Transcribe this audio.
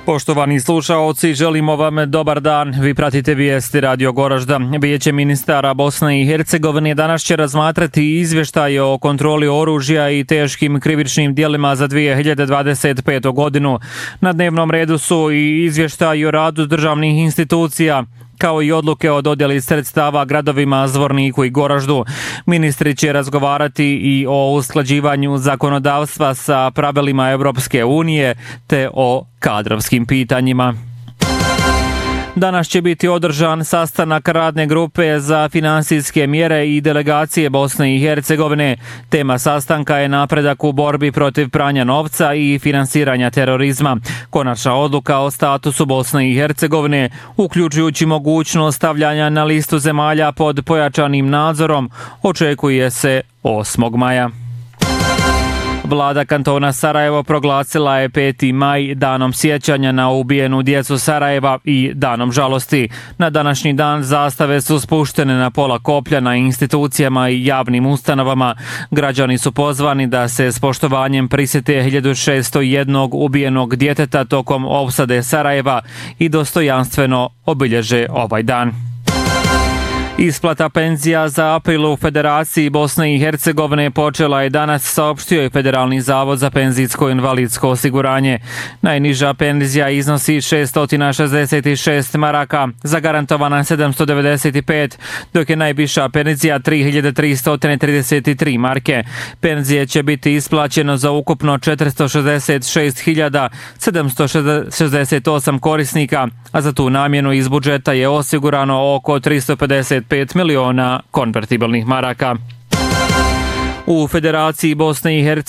Poštovani slušaoci, želimo vam dobar dan. Vi pratite vijesti Radio Goražda. Vijeće ministara Bosne i Hercegovine danas će razmatrati izvještaj o kontroli oružja i teškim krivičnim djelima za 2025. godinu. Na dnevnom redu su i izvještaj o radu državnih institucija, kao i odluke o dodjeli sredstava gradovima Zvorniku i Goraždu. Ministri će razgovarati i o usklađivanju zakonodavstva sa pravilima Europske unije te o kadrovskim pitanjima. Danas će biti održan sastanak radne grupe za finansijske mjere i delegacije Bosne i Hercegovine. Tema sastanka je napredak u borbi protiv pranja novca i finansiranja terorizma. Konačna odluka o statusu Bosne i Hercegovine, uključujući mogućnost stavljanja na listu zemalja pod pojačanim nadzorom, očekuje se 8. maja. Vlada kantona Sarajevo proglasila je 5. maj danom sjećanja na ubijenu djecu Sarajeva i danom žalosti. Na današnji dan zastave su spuštene na pola koplja na institucijama i javnim ustanovama. Građani su pozvani da se s poštovanjem prisjete 1601 ubijenog djeteta tokom opsade Sarajeva i dostojanstveno obilježe ovaj dan. Isplata penzija za april u Federaciji Bosne i Hercegovine počela je danas, saopštio je Federalni zavod za penzijsko i invalidsko osiguranje. Najniža penzija iznosi 666 maraka, zagarantovana 795, dok je najviša penzija 3333 marke. Penzije će biti isplaćeno za ukupno 466.768 korisnika, a za tu namjenu iz budžeta je osigurano oko 355 miliona konvertibilnih maraka. U Federaciji Bosne i Hercegovine